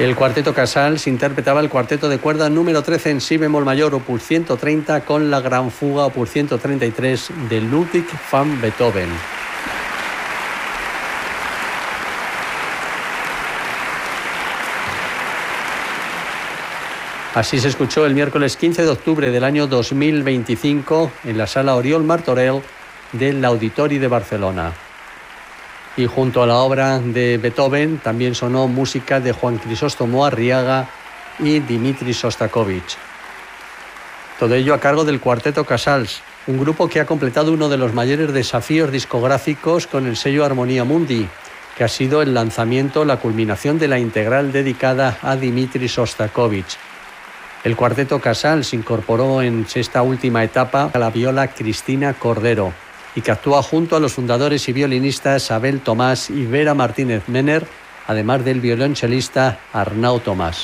El Cuarteto Casals interpretaba el cuarteto de cuerda número 13 en si bemol mayor, opus 130, con la gran fuga, opus 133, de Ludwig van Beethoven. Así se escuchó el miércoles 15 de octubre del año 2025 en la sala Oriol Martorell del Auditori de Barcelona. Y junto a la obra de Beethoven también sonó música de Juan Crisóstomo Arriaga y Dmitri Shostakovich. Todo ello a cargo del Cuarteto Casals, un grupo que ha completado uno de los mayores desafíos discográficos con el sello Harmonia Mundi, que ha sido el lanzamiento, la culminación de la integral dedicada a Dmitri Shostakovich. El Cuarteto Casals incorporó en esta última etapa a la viola Cristina Cordero, y que actúa junto a los fundadores y violinistas Abel Tomás y Vera Martínez Mener, además del violonchelista Arnau Tomás.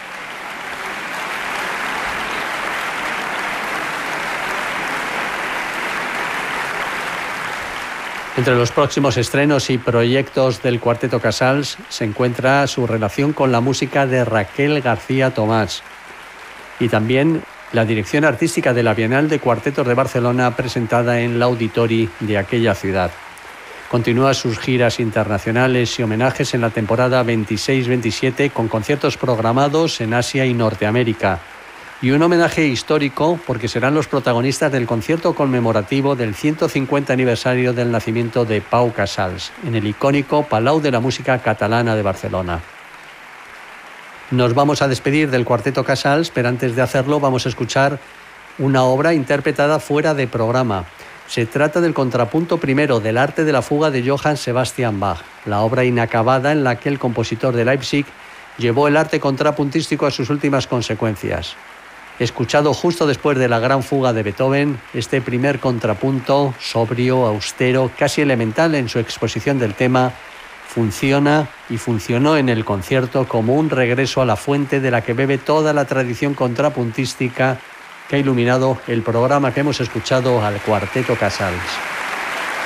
Entre los próximos estrenos y proyectos del Cuarteto Casals se encuentra su relación con la música de Raquel García Tomás y también la dirección artística de la Bienal de Cuartetos de Barcelona, presentada en la Auditori de aquella ciudad. Continúa sus giras internacionales y homenajes en la temporada 26-27 con conciertos programados en Asia y Norteamérica. Y un homenaje histórico porque serán los protagonistas del concierto conmemorativo del 150 aniversario del nacimiento de Pau Casals, en el icónico Palau de la Música Catalana de Barcelona. Nos vamos a despedir del Cuarteto Casals, pero antes de hacerlo vamos a escuchar una obra interpretada fuera de programa. Se trata del contrapunto primero del Arte de la Fuga de Johann Sebastian Bach, la obra inacabada en la que el compositor de Leipzig llevó el arte contrapuntístico a sus últimas consecuencias. Escuchado justo después de la gran fuga de Beethoven, este primer contrapunto, sobrio, austero, casi elemental en su exposición del tema, funciona y funcionó en el concierto como un regreso a la fuente de la que bebe toda la tradición contrapuntística que ha iluminado el programa que hemos escuchado al Cuarteto Casals.